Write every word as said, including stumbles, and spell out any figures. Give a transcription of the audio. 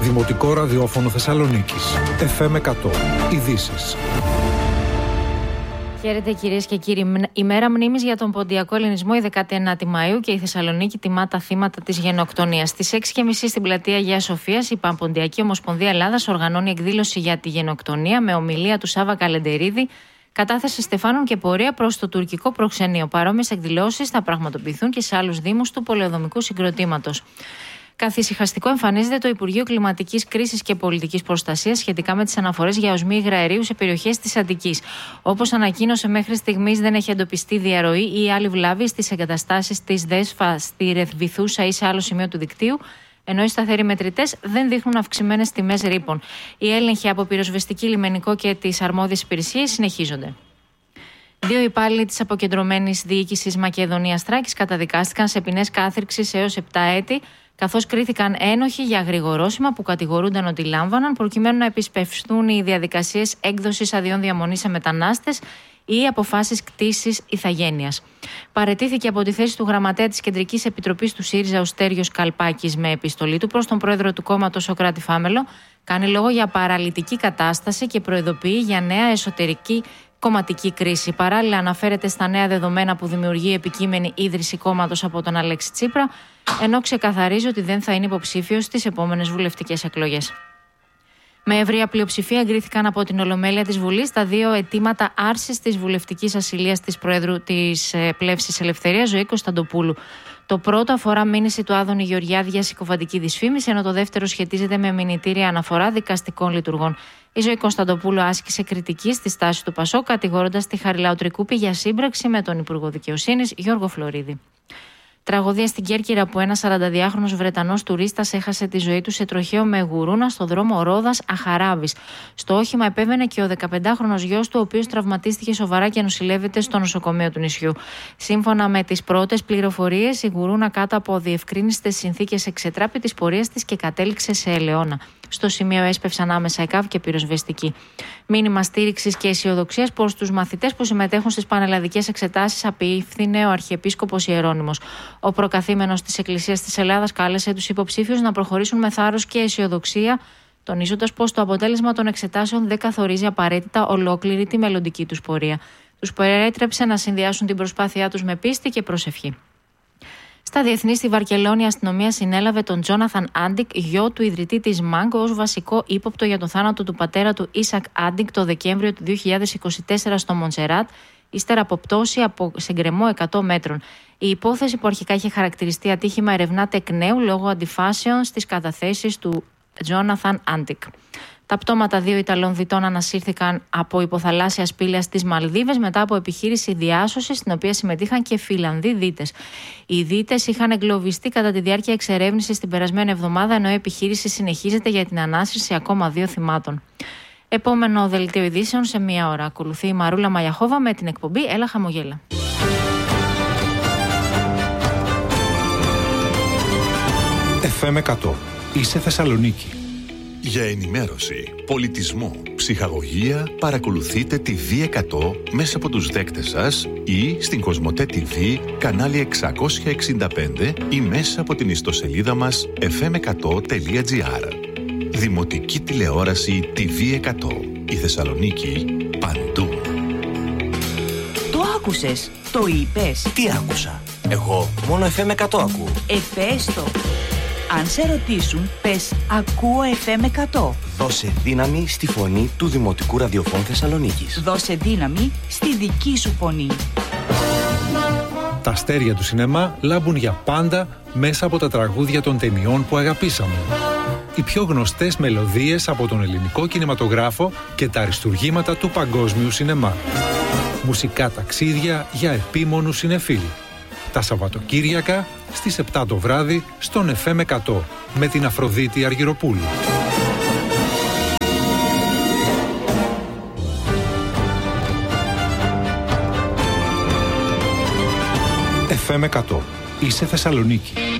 Δημοτικό ραδιόφωνο Θεσσαλονίκης. εφ εμ εκατό. Ειδήσεις. Χαίρετε κυρίες και κύριοι. Ημέρα μνήμης για τον Ποντιακό Ελληνισμό, η δεκάτη ένατη Μαΐου, και η Θεσσαλονίκη τιμά τα θύματα της γενοκτονίας. Στις έξι και μισή στην πλατεία Αγίας Σοφίας, η Πανποντιακή Ομοσπονδία Ελλάδας οργανώνει εκδήλωση για τη γενοκτονία με ομιλία του Σάβα Καλεντερίδη, κατάθεση στεφάνων και πορεία προς το τουρκικό προξενείο. Παρόμοιες εκδηλώσεις θα πραγματοποιηθούν και σε άλλους δήμους του πολεοδομικού συγκροτήματος. Καθησυχαστικό εμφανίζεται το Υπουργείο Κλιματικής Κρίσης και Πολιτικής Προστασίας σχετικά με τις αναφορές για οσμή υγραερίου σε περιοχές της Αττικής. Όπως ανακοίνωσε, μέχρι στιγμής δεν έχει εντοπιστεί διαρροή ή άλλη βλάβη στις εγκαταστάσεις της ΔΕΣΦΑ στη Ρεθβηθούσα ή σε άλλο σημείο του δικτύου, ενώ οι σταθεροί μετρητές δεν δείχνουν αυξημένες τιμές ρήπων. Οι έλεγχοι από πυροσβεστική, λιμενικό και τις αρμόδιες υπηρεσίες συνεχίζονται. Δύο υπάλληλοι της αποκεντρωμένης διοίκησης Μακεδονίας Θράκης καταδικάστηκαν σε ποινές κάθριξης έως επτά έτη, καθώς κρίθηκαν ένοχοι για γρηγορόσημα που κατηγορούνταν ότι λάμβαναν, προκειμένου να επισπευστούν οι διαδικασίες έκδοσης αδειών διαμονής σε μετανάστες ή αποφάσεις κτήσης ηθαγένειας. Παραιτήθηκε από τη θέση του γραμματέα της Κεντρικής Επιτροπής του ΣΥΡΙΖΑ ο Στέργιος Καλπάκης με επιστολή του προς τον πρόεδρο του κόμματος Σωκράτη Φάμελο. Κάνει λόγο για παραλυτική κατάσταση και προειδοποιεί για νέα εσωτερική κομματική κρίση. Παράλληλα, αναφέρεται στα νέα δεδομένα που δημιουργεί η επικείμενη ίδρυση κόμματος από τον Αλέξη Τσίπρα, ενώ ξεκαθαρίζει ότι δεν θα είναι υποψήφιος στις επόμενες βουλευτικές εκλογές. Με ευρεία πλειοψηφία εγκρίθηκαν από την Ολομέλεια της Βουλής τα δύο αιτήματα άρσης της βουλευτικής ασυλίας της Προέδρου της Πλεύσης Ελευθερίας, Ζωή Κωνσταντοπούλου. Το πρώτο αφορά μήνυση του Άδωνη Γεωργιάδη για συκοφαντική δυσφήμιση, ενώ το δεύτερο σχετίζεται με μηνυτήρια αναφορά δικαστικών λειτουργών. Η Ζωή Κωνσταντοπούλου άσκησε κριτική στη στάση του Πασόκ, κατηγορώντας τη Χαριλάου Τρικούπη για σύμπραξη με τον Υπουργό Δικαιοσύνης Γιώργο Φλωρίδη. Τραγωδία στην Κέρκυρα, που ένας σαρανταδυάχρονος Βρετανός τουρίστας έχασε τη ζωή του σε τροχαίο με γουρούνα στο δρόμο Ρόδας Αχαράβης. Στο όχημα επέβαινε και ο δεκαπεντάχρονος γιος του, ο οποίος τραυματίστηκε σοβαρά και νοσηλεύεται στο νοσοκομείο του νησιού. Σύμφωνα με τις πρώτες πληροφορίες, η γουρούνα κάτω από διευκρίνιστες συνθήκες εξετράπη τις πορείες της και κατέληξε σε ελαιώνα. Στο σημείο έσπευσαν άμεσα ΕΚΑΒ και πυροσβεστική. Μήνυμα στήριξης και αισιοδοξίας προς τους μαθητές που συμμετέχουν στις πανελλαδικές εξετάσεις απίφθινε ο Αρχιεπίσκοπος Ιερώνυμος. Ο προκαθήμενος της Εκκλησίας της Ελλάδας κάλεσε τους υποψήφιους να προχωρήσουν με θάρρος και αισιοδοξία, τονίζοντας πως το αποτέλεσμα των εξετάσεων δεν καθορίζει απαραίτητα ολόκληρη τη μελλοντική τους πορεία. Τους προέτρεψε να συνδυάσουν την προσπάθειά τους με πίστη και προσευχή. Στα διεθνή, στη Βαρκελόνη, η αστυνομία συνέλαβε τον Τζόναθαν Άντικ, γιο του ιδρυτή της ΜΑΓ, ως βασικό ύποπτο για τον θάνατο του πατέρα του Ίσακ Άντικ το Δεκέμβριο του δύο χιλιάδες είκοσι τέσσερα στο Μοντσεράτ, ύστερα από πτώση από σε γκρεμό εκατό μέτρων. Η υπόθεση, που αρχικά είχε χαρακτηριστεί ατύχημα, ερευνάται εκ νέου λόγω αντιφάσεων στις καταθέσεις του Τζόναθαν Άντικ. Τα πτώματα δύο Ιταλών δυτών ανασύρθηκαν από υποθαλάσσια σπήλαια στις Μαλδίβες μετά από επιχείρηση διάσωσης, στην οποία συμμετείχαν και Φιλανδοί δίτες. Οι δίτες είχαν εγκλωβιστεί κατά τη διάρκεια εξερεύνησης την περασμένη εβδομάδα, ενώ η επιχείρηση συνεχίζεται για την ανάσυρση ακόμα δύο θυμάτων. Επόμενο δελτίο ειδήσεων σε μία ώρα. Ακολουθεί η Μαρούλα Μαγιαχόβα με την εκπομπή Έλα Χαμογέλα. εφ εμ εκατό. Είσαι Θεσσαλονίκη. Για ενημέρωση, πολιτισμό, ψυχαγωγία, παρακολουθείτε τη βι εκατό μέσα από τους δέκτες σας ή στην Κοσμοτέ τι βι, κανάλι εξακόσια εξήντα πέντε, ή μέσα από την ιστοσελίδα μας εφ εμ εκατό τελεία τζι άρ. Δημοτική τηλεόραση τι βι εκατό. Η Θεσσαλονίκη παντού. Το άκουσες, το είπες. Τι άκουσα? Εγώ μόνο εφ εμ εκατό ακούω. Επες το. Αν σε ρωτήσουν, πες ακούω εφ εμ εκατό. Δώσε δύναμη στη φωνή του Δημοτικού Ραδιοφώνου Θεσσαλονίκης. Δώσε δύναμη στη δική σου φωνή. Τα αστέρια του σινεμά λάμπουν για πάντα μέσα από τα τραγούδια των ταινιών που αγαπήσαμε. Οι πιο γνωστές μελωδίες από τον ελληνικό κινηματογράφο και τα αριστουργήματα του παγκόσμιου σινεμά. Μουσικά ταξίδια για επίμονους συνεφίλ. Τα Σαββατοκύριακα στις επτά το βράδυ στον εφ εμ εκατό με την Αφροδίτη Αργυροπούλου. εφ εμ εκατό. Είσαι Θεσσαλονίκη.